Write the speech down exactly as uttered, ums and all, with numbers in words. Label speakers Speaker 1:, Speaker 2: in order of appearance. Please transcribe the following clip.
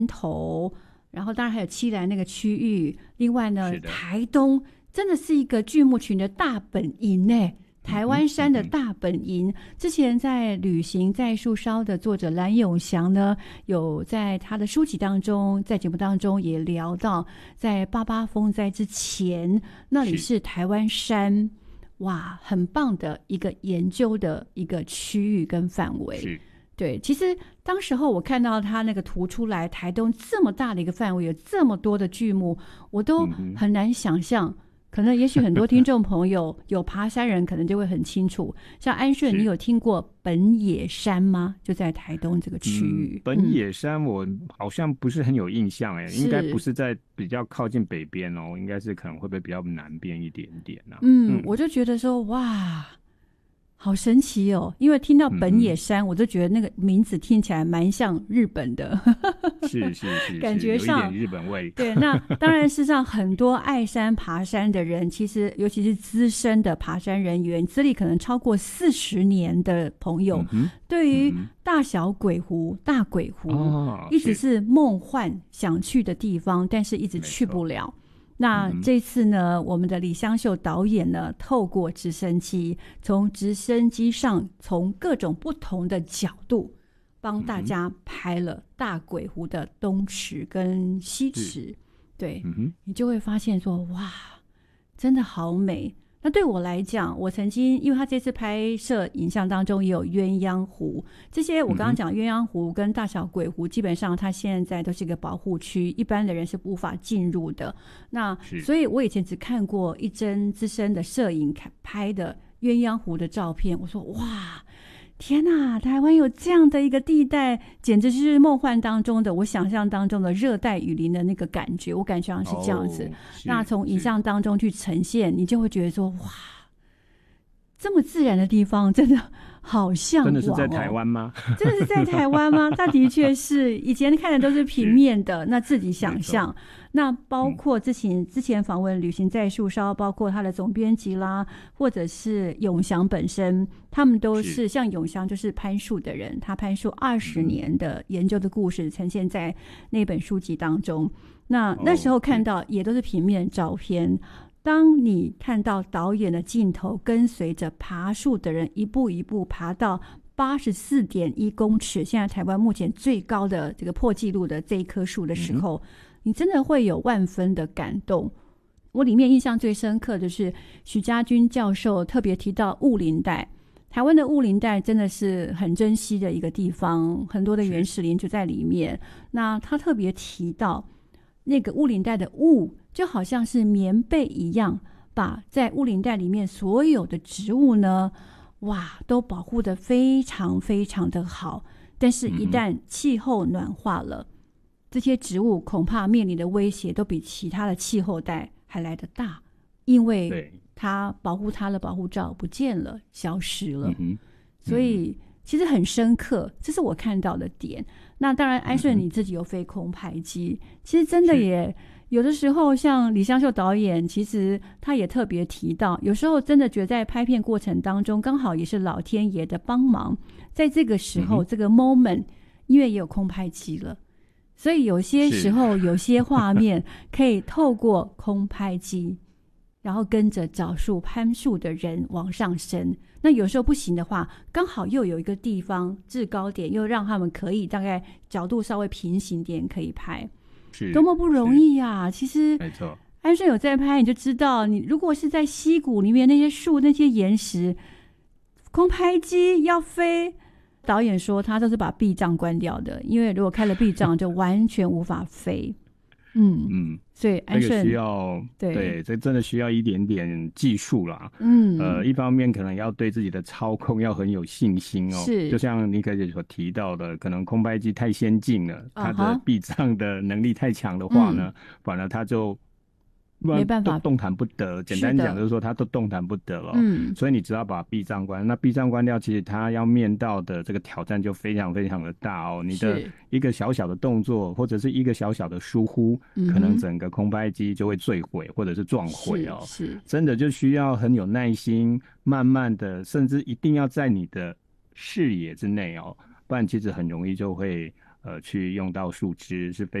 Speaker 1: 头，然后当然还有七兰那个区域。另外呢，台东真的是一个巨木群的大本营呢。台湾山的大本营、嗯、之前在旅行在树梢的作者蓝永祥呢，有在他的书籍当中，在节目当中也聊到，在八八风灾之前，那里是台湾山，哇，很棒的一个研究的一个区域跟范围。对，其实当时候我看到他那个图出来，台东这么大的一个范围，有这么多的巨木，我都很难想象、嗯可能也许很多听众朋友有爬山人可能就会很清楚，像安顺你有听过本野山吗？就在台东这个区域、
Speaker 2: 嗯、本野山我好像不是很有印象耶、嗯、应该不是在比较靠近北边哦，应该是可能会不会比较南边一点点啊。
Speaker 1: 嗯, 嗯我就觉得说哇好神奇哦，因为听到本野山、嗯、我就觉得那个名字听起来蛮像日本的
Speaker 2: 是是 是, 是
Speaker 1: 感觉上
Speaker 2: 有一点日本味。
Speaker 1: 对，那当然事实上很多爱山爬山的人，其实尤其是资深的爬山人员，资历可能超过四十年的朋友、嗯、对于大小鬼湖、嗯、大鬼湖、哦、一直是梦幻想去的地方，但是一直去不了。那这次呢、嗯、我们的李香秀导演呢，透过直升机，从直升机上从各种不同的角度帮大家拍了大鬼湖的东池跟西池。对、嗯、你就会发现说哇真的好美。那对我来讲，我曾经因为他这次拍摄影像当中也有鸳鸯湖，这些我刚刚讲鸳鸯湖跟大小鬼湖基本上它现在都是一个保护区，一般的人是无法进入的。那所以我以前只看过一帧资深的摄影拍的鸳鸯湖的照片，我说哇天哪，台湾有这样的一个地带，简直就是梦幻当中的我想象当中的热带雨林的那个感觉，我感觉上是这样子、哦、那从影像当中去呈现，你就会觉得说哇这么自然的地方真的好向往、哦、
Speaker 2: 真的是在台湾吗？
Speaker 1: 真的是在台湾吗？它的确是，以前看的都是平面的，那自己想象。那包括之前、嗯、之前访问旅行在树梢，包括他的总编辑啦，或者是永祥本身，他们都 是, 是像永祥就是攀树的人，他攀树二十年的研究的故事呈现在那本书籍当中。那那时候看到也都是平面照片。当你看到导演的镜头跟随着爬树的人一步一步爬到 八十四点一公尺，现在台湾目前最高的这个破纪录的这一棵树的时候、嗯、你真的会有万分的感动。我里面印象最深刻的是许家军教授特别提到雾林带，台湾的雾林带真的是很珍惜的一个地方，很多的原始林就在里面。那他特别提到那个雾林带的雾就好像是棉被一样，把在雾林带里面所有的植物呢，哇，都保护得非常非常的好。但是一旦气候暖化了、嗯、这些植物恐怕面临的威胁都比其他的气候带还来得大，因为它保护它的保护罩不见了，消失了、嗯嗯、所以其实很深刻，这是我看到的点。那当然安顺你自己有飞空拍机、嗯、其实真的也有的时候像李香秀导演，其实他也特别提到，有时候真的觉得在拍片过程当中刚好也是老天爷的帮忙，在这个时候、嗯、这个 moment 因为也有空拍机了，所以有些时候有些画面可以透过空拍机然后跟着找树攀树的人往上升。那有时候不行的话，刚好又有一个地方制高点，又让他们可以大概角度稍微平行点可以拍，多么不容易啊。其实
Speaker 2: 没错，
Speaker 1: 安顺有在拍你就知道，你如果是在溪谷里面那些树那些岩石，空拍机要飞，导演说他都是把避障关掉的，因为如果开了避障就完全无法飞嗯嗯，所以安顺、
Speaker 2: 这个需要 对, 对这真的需要一点点技术啦。
Speaker 1: 嗯，
Speaker 2: 呃，一方面可能要对自己的操控要很有信心哦。
Speaker 1: 是，
Speaker 2: 就像尼可姐所提到的，可能空拍机太先进了，它的避障的能力太强的话呢，嗯、反而它就
Speaker 1: 没办法
Speaker 2: 动弹不得。简单讲就是说，它都动弹不得了。
Speaker 1: 嗯，
Speaker 2: 所以你只要把避障关，那避障关掉，其实它要面到的这个挑战就非常非常的大哦。你的一个小小的动作，或者是一个小小的疏忽，嗯、可能整个空拍机就会坠毁或者是撞毁哦。
Speaker 1: 是，是
Speaker 2: 真的就需要很有耐心，慢慢的，甚至一定要在你的视野之内哦，不然其实很容易就会呃去用到树枝，是非